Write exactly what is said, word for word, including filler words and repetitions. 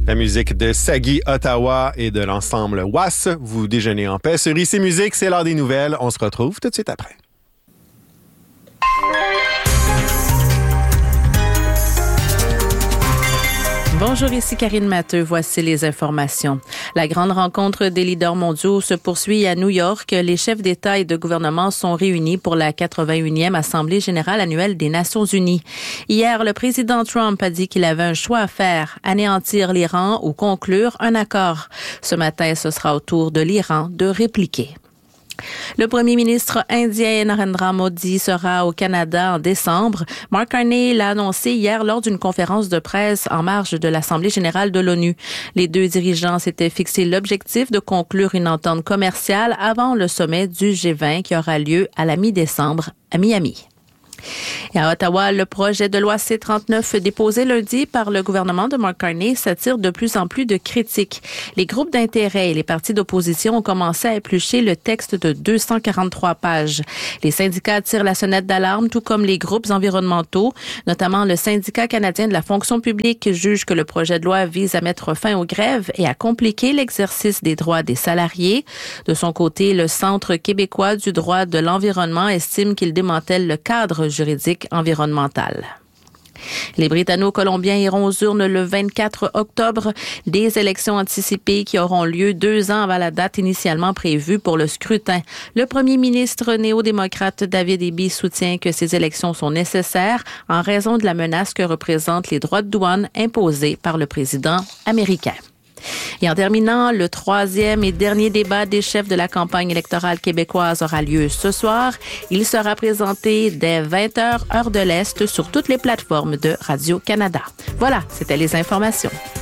La musique de Sagui Ottawa et de l'ensemble W A S. Vous déjeunez en paix sur Ici Musique, c'est l'heure des nouvelles. On se retrouve tout de suite après. Bonjour, ici Karine Matteux. Voici les informations. La grande rencontre des leaders mondiaux se poursuit à New York. Les chefs d'État et de gouvernement sont réunis pour la quatre-vingt-unième Assemblée générale annuelle des Nations unies. Hier, le président Trump a dit qu'il avait un choix à faire, anéantir l'Iran ou conclure un accord. Ce matin, ce sera au tour de l'Iran de répliquer. Le premier ministre indien Narendra Modi sera au Canada en décembre. Mark Carney l'a annoncé hier lors d'une conférence de presse en marge de l'Assemblée générale de l'ONU. Les deux dirigeants s'étaient fixé l'objectif de conclure une entente commerciale avant le sommet du G vingt qui aura lieu à la mi-décembre à Miami. Et à Ottawa, le projet de loi C trente-neuf déposé lundi par le gouvernement de Mark Carney s'attire de plus en plus de critiques. Les groupes d'intérêt et les partis d'opposition ont commencé à éplucher le texte de deux cent quarante-trois pages. Les syndicats tirent la sonnette d'alarme, tout comme les groupes environnementaux, notamment le syndicat canadien de la fonction publique juge que le projet de loi vise à mettre fin aux grèves et à compliquer l'exercice des droits des salariés. De son côté, le Centre québécois du droit de l'environnement estime qu'il démantèle le cadre juridique environnemental. Les Britanno-Colombiens iront aux urnes le vingt-quatre octobre, des élections anticipées qui auront lieu deux ans avant la date initialement prévue pour le scrutin. Le premier ministre néo-démocrate David Eby soutient que ces élections sont nécessaires en raison de la menace que représentent les droits de douane imposés par le président américain. Et en terminant, le troisième et dernier débat des chefs de la campagne électorale québécoise aura lieu ce soir. Il sera présenté dès vingt heures, heure de l'Est, sur toutes les plateformes de Radio-Canada. Voilà, c'était les informations.